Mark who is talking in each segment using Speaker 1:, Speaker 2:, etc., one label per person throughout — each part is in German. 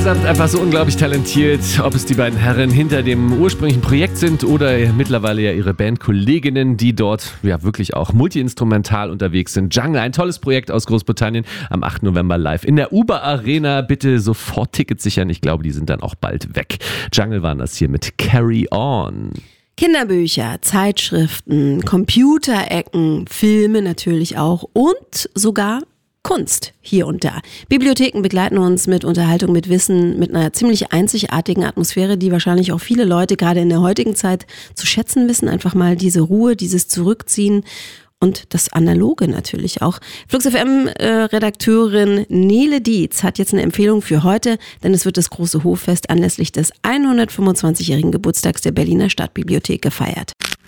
Speaker 1: allesamt einfach so unglaublich talentiert, ob es die beiden Herren hinter dem ursprünglichen Projekt sind oder mittlerweile ja ihre Bandkolleginnen, die dort ja wirklich auch multiinstrumental unterwegs sind. Jungle, ein tolles Projekt aus Großbritannien, am 8. November live in der Uber Arena. Bitte sofort Tickets sichern, ich glaube, die sind dann auch bald weg. Jungle waren das hier mit Carry On.
Speaker 2: Kinderbücher, Zeitschriften, Computerecken, Filme natürlich auch und sogar Kunst hier und da. Bibliotheken begleiten uns mit Unterhaltung, mit Wissen, mit einer ziemlich einzigartigen Atmosphäre, die wahrscheinlich auch viele Leute gerade in der heutigen Zeit zu schätzen wissen. Einfach mal diese Ruhe, dieses Zurückziehen und das Analoge natürlich auch. Flux FM Redakteurin Nele Dietz hat jetzt eine Empfehlung für heute, denn es wird das große Hoffest anlässlich des 125-jährigen Geburtstags der Berliner Stadtbibliothek gefeiert.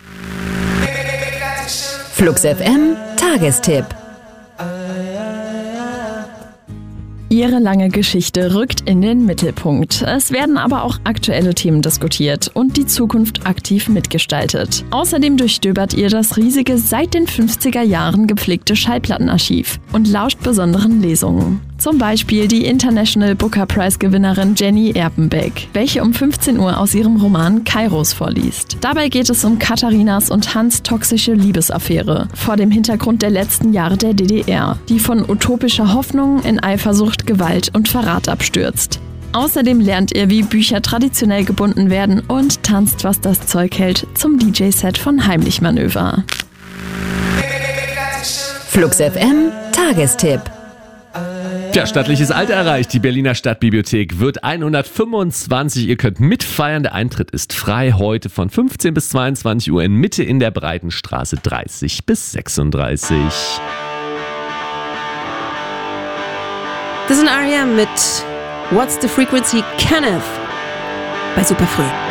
Speaker 3: Flux FM Tagestipp.
Speaker 4: Ihre lange Geschichte rückt in den Mittelpunkt. Es werden aber auch aktuelle Themen diskutiert und die Zukunft aktiv mitgestaltet. Außerdem durchstöbert ihr das riesige, seit den 50er Jahren gepflegte Schallplattenarchiv und lauscht besonderen Lesungen. Zum Beispiel die International Booker Prize Gewinnerin Jenny Erpenbeck, welche um 15 Uhr aus ihrem Roman Kairos vorliest. Dabei geht es um Katharinas und Hans' toxische Liebesaffäre vor dem Hintergrund der letzten Jahre der DDR, die von utopischer Hoffnung in Eifersucht, Gewalt und Verrat abstürzt. Außerdem lernt ihr, wie Bücher traditionell gebunden werden und tanzt, was das Zeug hält, zum DJ-Set von Heimlich Manöver.
Speaker 3: Flux FM Tagestipp.
Speaker 1: Ja, stattliches Alter erreicht. Die Berliner Stadtbibliothek wird 125. Ihr könnt mitfeiern. Der Eintritt ist frei heute von 15 bis 22 Uhr in Mitte in der Breitenstraße 30 bis 36.
Speaker 2: Das sind Aria mit What's the Frequency Kenneth bei Superfrüh.